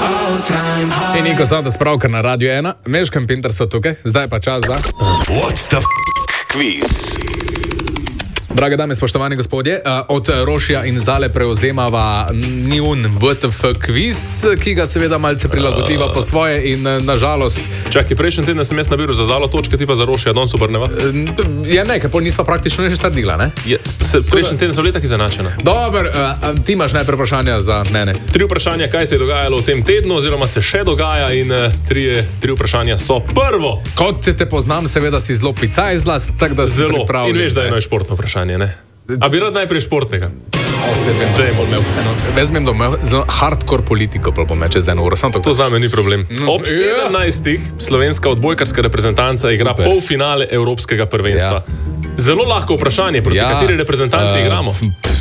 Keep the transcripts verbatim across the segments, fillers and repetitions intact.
In Niko Sada spravka na Radio ena, Meško in Pinter so tukaj, zdaj pa čas za What the f*** quiz. Drage dame, spoštovani gospodje, od Rošija in Zale prevzemava njun W T F kviz, ki ga seveda malce prilagodiva po svoje in nažalost... Čakaj, prejšnji teden sem jaz nabiral za Zalo točke, ti pa za Rošija, danes obrneva? Ja, ne, ker pol nisva praktično nič naredila, ne? Je, se, prejšnji teden so bili tako izenačena. Dober, ti imaš najprej vprašanja za mene. Tri vprašanja, kaj se je dogajalo v tem tednu, oziroma se še dogaja in tri, tri vprašanja so prvo. Kot se te poznam, seveda si zelo picajzlast, tako da si pripravljen. In veš, da je eno športno vprašanje. Ne? A bi rad najprej športnega? Vezmem, da imel zelo hardcore politiko, pa bom čez eno uro. To za me ni problem. Ob sedemnajstih slovenska odbojkarska reprezentanca igra Super. polfinale Evropskega prvenstva. Ja. Zelo lahko vprašanje, proti ja. kateri reprezentanci uh, igramo?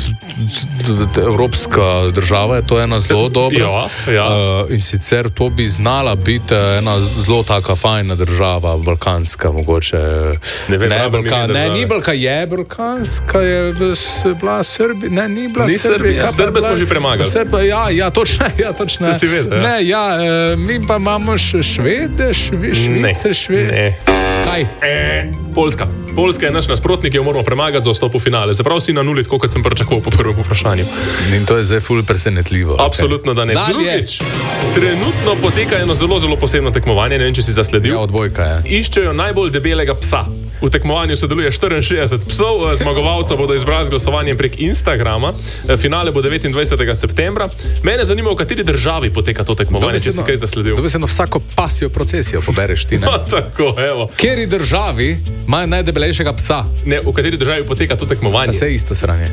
Evropska država je to ena zelo dobra. Ja, ja. Uh, in sicer to bi znala biti ena zelo taka fajna država, balkanska mogoče. Ne vem, ne, Balka, ne ni Balka, je balkanska, je bila Srbija, ne, ni bila Srbija. Srbe smo že premagali. Srba, ja, ja, točno, ja, točno. To si vedel, ja. Ne, ja, uh, mi pa imamo še Švede, švi, Švice, Švede. Ne. Kaj? E, Poljska. Poljska je naš nasprotnik, jo moramo premagati za vstop v finale. Se pravi, si na nuli, tako kot sem pričakoval po prvem vprašanju. In to je zdaj ful presenetljivo. Absolutno, da ne. Dalje. Drugič, trenutno poteka eno zelo, zelo posebno tekmovanje, ne vem, če si zasledil. Ja, odbojka je. Iščejo najbolj debelega psa. V tekmovanju sodeluje štiriinšestdeset psov, zmagovalca bodo izbrali z glasovanjem prek Instagrama. Finale bo devetindvajsetega septembra. Mene zanima, v kateri državi poteka to tekmovanje, če si kaj zasledil. To bi se eno vsako pasjo procesijo pobereš ti, ne? No, tako, evo. V kateri državi imajo najdebelejšega psa? Ne, v kateri državi poteka to tekmovanje? Vse isto sranje.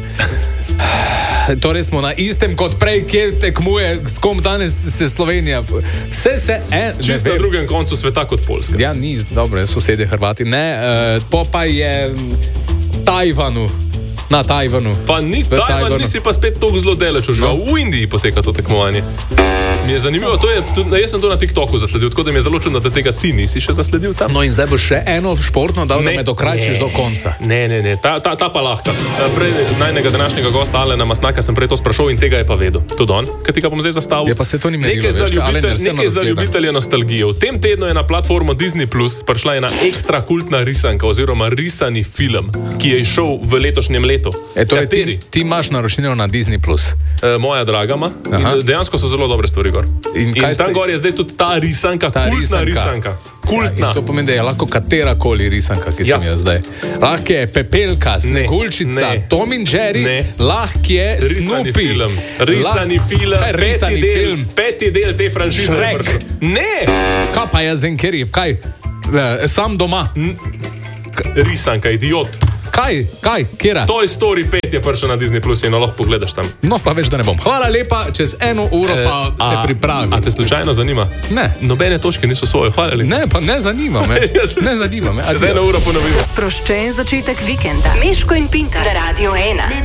Torej smo na istem kot prej, kjer tekmuje, s kom danes se Slovenija. Vse se en... Čist na drugem koncu sveta kot Poljska. Ja, ni, dobro, sosedje Hrvati. Ne, uh, po pa je Tajvanu. Na Tajvanu. Pa ni Tajvan, Tajvanu. Nisi pa spet toliko zelo deleč užgal. No. V Indiji poteka to tekmovanje. Mi je zanimivo, to je, tudi, jaz sem to na TikToku zasledil, tako da mi je zelo čudno, da tega ti nisi še zasledil tam. No in zdaj bo še eno športno dal, ne, da me dokrajčiš ne, do konca. Ne, ne, ne, ta, ta, ta pa lahko. Prej najnega današnjega gosta Alena Masnaka sem prej to sprašal in tega je pa vedel. Tudi on, kaj ti ga bom zdaj zastavil. Je pa se to ni merilo, nekaj veš, za ljubitelj, Alen, nekaj za ljubitelje nostalgije. V tem tednu je na platformo Disney Plus prišla ena ekstra kultna risanka oziroma risani film, ki je izšel v letošnjem letu. E, torej, ti, ti imaš naročnino na Disney Plus. E, moja draga ma. Dejansko so zelo dobre stvari gor. In, in tam gor je zdaj tudi ta risanka, ta kultna risanka. risanka. Kultna. Ja, to pomeni, da je lahko katerakoli risanka, ki ja. sem jo zdaj. Lahko je Pepelka, Sneguljčica, Tom in Jerry, lahko je Snoopy. Film. Risani La... film. Kaj, risani peti, del, film. peti del te franšize. Shrek. Ne! Kaj pa je Zenkeriv? Kaj? E, sam doma. N risanka, idiot. Kaj? Kaj? Kjera? Toy Story pet je prišel na Disney Plus in lahko pogledaš tam. No, pa veš, da ne bom. Hvala lepa, čez eno uro pa e, se a, pripravi. A te slučajno zanima? Ne. Nobene točke niso svoje, hvala lepa. Ne, pa ne zanima me. Ne zanima me. Čez eno uro ponovimo. Sproščen začetek vikenda. Meško in Pinter. Radio ena.